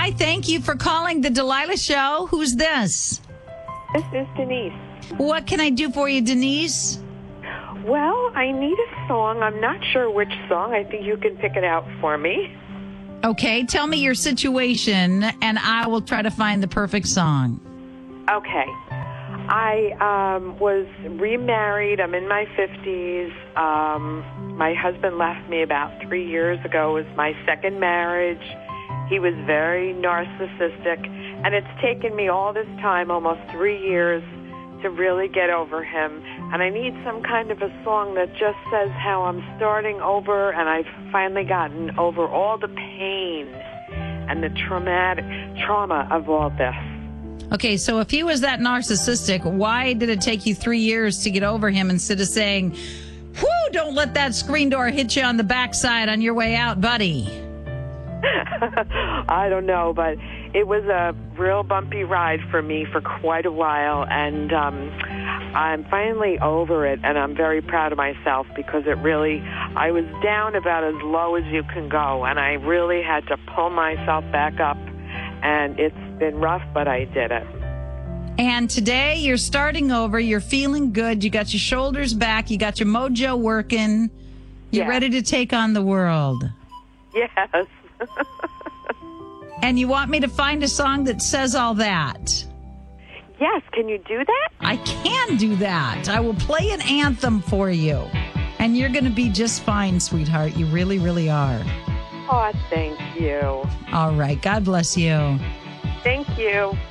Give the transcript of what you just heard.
Hi, thank you for calling the Delilah Show. Who's this? This is Denise. What can I do for you, Denise? Well, I need a song. I'm not sure which song. I think you can pick it out for me. Okay, tell me your situation, and I will try to find the perfect song. Okay. I was remarried. I'm in my 50s. My husband left me about 3 years ago. It was my second marriage. He was very narcissistic, and it's taken me all this time, almost 3 years, to really get over him. And I need some kind of a song that just says how I'm starting over, and I've finally gotten over all the pain and the trauma of all this. Okay, so if he was that narcissistic, why did it take you 3 years to get over him instead of saying, whoo, don't let that screen door hit you on the backside on your way out, buddy? I don't know, but it was a real bumpy ride for me for quite a while, and I'm finally over it, and I'm very proud of myself because I was down about as low as you can go, and I really had to pull myself back up, and it's been rough, but I did it. And today you're starting over, you're feeling good, you got your shoulders back, you got your mojo working, you're ready to take on the world. Yes. And you want me to find a song that says all that? Yes, can you do that? I can do that. I will play an anthem for you. And you're going to be just fine, sweetheart. You really, really are. Oh, thank you. All right. God bless you. Thank you.